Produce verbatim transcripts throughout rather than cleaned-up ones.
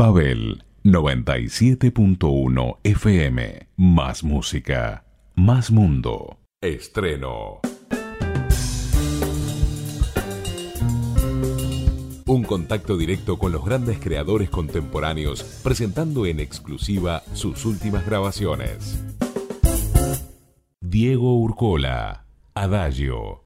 Babel noventa y siete punto uno F M. Más música, más mundo. Estreno. Un contacto directo con los grandes creadores contemporáneos, presentando en exclusiva sus últimas grabaciones. Diego Urcola, Adagio.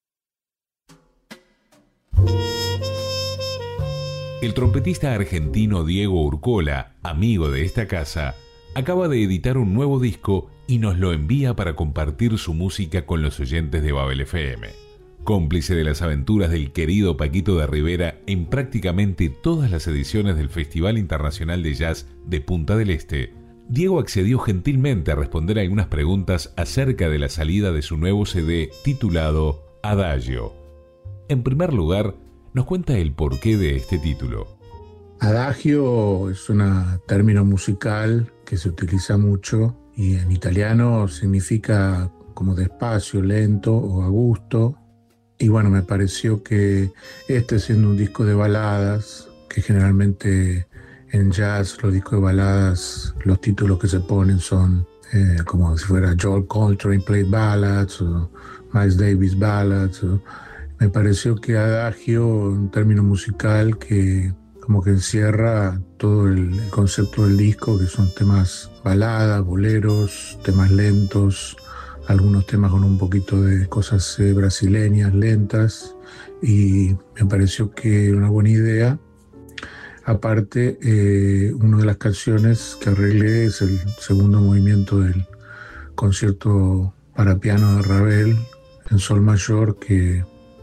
El trompetista argentino Diego Urcola, amigo de esta casa, acaba de editar un nuevo disco y nos lo envía para compartir su música con los oyentes de Babel F M. Cómplice de las aventuras del querido Paquito de Rivera en prácticamente todas las ediciones del Festival Internacional de Jazz de Punta del Este, Diego accedió gentilmente a responder algunas preguntas acerca de la salida de su nuevo C D titulado Adagio. En primer lugar, nos cuenta el porqué de este título. Adagio es un término musical que se utiliza mucho y en italiano significa como despacio, lento o a gusto. Y bueno, me pareció que este, siendo un disco de baladas, que generalmente en jazz los discos de baladas, los títulos que se ponen son eh, como si fuera Joel Coltrane Played Ballads o Miles Davis Ballads. O, me pareció que Adagio, un término musical que como que encierra todo el, el concepto del disco, que son temas baladas, boleros, temas lentos, algunos temas con un poquito de cosas eh, brasileñas, lentas, y me pareció que era una buena idea. Aparte, eh, una de las canciones que arreglé es el segundo movimiento del concierto para piano de Ravel en sol mayor, que,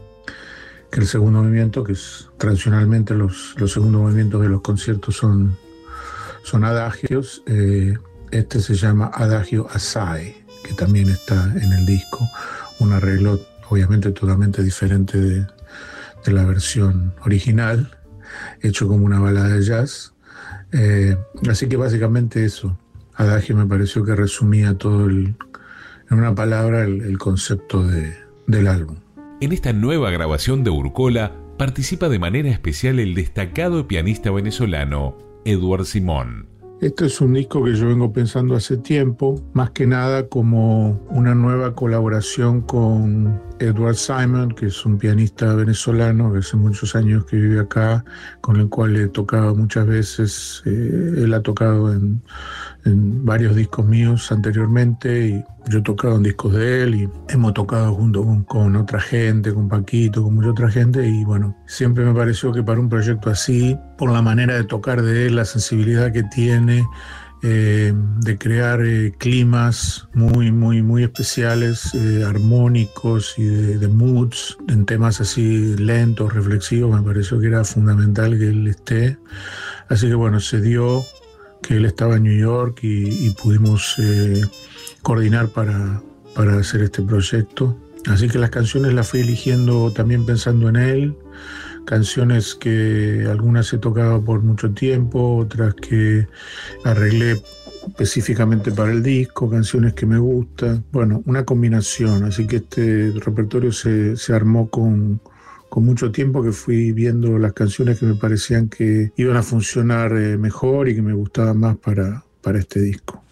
que el segundo movimiento, que es tradicionalmente los, los segundos movimientos de los conciertos son, son adagios. Eh, este se llama Adagio Assai, que también está en el disco, un arreglo obviamente totalmente diferente de, de la versión original, hecho como una balada de jazz. Eh, así que básicamente eso, Adagio me pareció que resumía todo el, en una palabra el, el concepto de, del álbum. En esta nueva grabación de Urcola participa de manera especial el destacado pianista venezolano Edward Simón. Este es un disco que yo vengo pensando hace tiempo, más que nada como una nueva colaboración con Edward Simon, que es un pianista venezolano que hace muchos años que vive acá, con el cual he tocado muchas veces. Eh, él ha tocado en, en varios discos míos anteriormente y yo he tocado en discos de él y hemos tocado junto con, con otra gente, con Paquito, con mucha otra gente, y bueno, siempre me pareció que para un proyecto así, por la manera de tocar de él, la sensibilidad que tiene, eh, de crear eh, climas muy, muy, muy especiales, eh, armónicos y de, de moods, en temas así lentos, reflexivos, me pareció que era fundamental que él esté. Así que bueno, se dio que él estaba en New York y, y pudimos eh, coordinar para, para hacer este proyecto. Así que las canciones las fui eligiendo también pensando en él, canciones que algunas he tocado por mucho tiempo, otras que arreglé específicamente para el disco, canciones que me gustan, bueno, una combinación. Así que este repertorio se, se armó con, con mucho tiempo, que fui viendo las canciones que me parecían que iban a funcionar eh, mejor y que me gustaban más para, para este disco.